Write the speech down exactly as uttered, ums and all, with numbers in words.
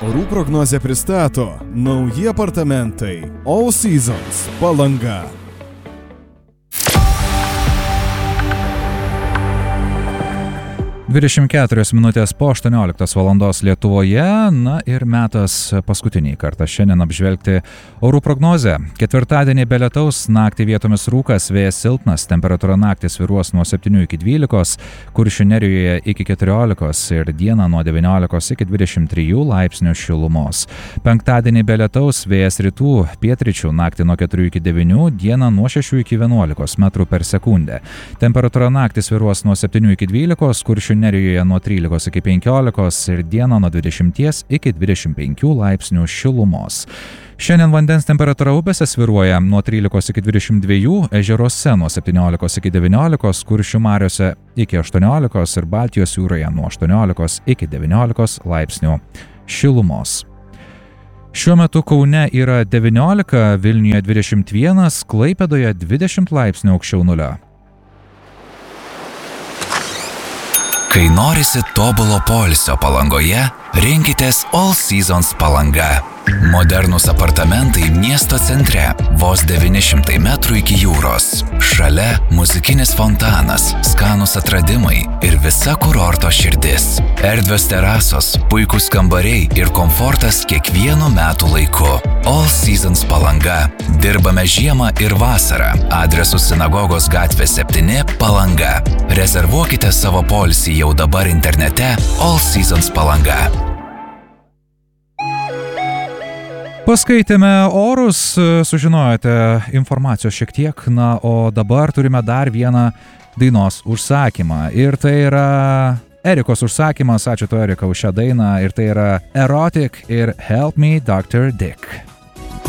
Orų prognozę pristato nauji apartamentai All Seasons Palanga. dvidešimt keturios minutės po aštuonioliktos valandos Lietuvoje, na ir metas paskutinį kartą šiandien apžvelgti orų prognozę. Ketvirtadienį be lietaus, naktį vietomis rūkas, vėjas silpnas, temperatūra naktį svyruos nuo septynių iki dvylikos, Kuršių Nerijoje iki keturiolikos ir dieną nuo devyniolikos iki dvidešimt trijų laipsnių šilumos. Penktadienį be lietaus, vėjas rytų, pietryčių, naktį nuo keturių iki devynių, dieną nuo šešių iki vienuolikos metrų per sekundę. Temperatūra naktį svyruos nuo septynių iki dvylikos, Kuršių Nerijoje nuo trylikos iki penkiolikos ir dieną nuo dvidešimties iki dvidešimt penkių laipsnių šilumos. Šiandien vandens temperatūra upėse svyruoja nuo trylikos iki dvidešimt dviejų, ežeruose nuo septyniolikos iki devyniolikos, Kuršių mariose iki aštuoniolikos ir Baltijos jūroje nuo aštuoniolikos iki devyniolikos laipsnių šilumos. Šiuo metu Kaune yra devyniolika, Vilniuje dvidešimt vienas, Klaipėdoje dvidešimt laipsnių aukščiau nulio. Kai norisi tobulo poilsio Palangoje, rinkitės All Seasons Palanga. Modernūs apartamentai miesto centre, vos devyni šimtai metrų iki jūros. Šalia muzikinis fontanas, skanūs atradimai ir visa kurorto širdis. Erdvios terasos, puikūs kambariai ir komfortas kiekvienu metų laiku. All Seasons Palanga. Dirbame žiemą ir vasarą. Adresu Sinagogos gatvė septyni, Palanga. Rezervuokite savo poilsį jau dabar internete All Seasons Palanga. Paskaitėme orus, sužinojote informacijos šiek tiek, na, o dabar turime dar vieną dainos užsakymą. Ir tai yra Erikos užsakymas, ačiū tau Erika už šią dainą, ir tai yra Erotic ir Help Me, doktor Dick.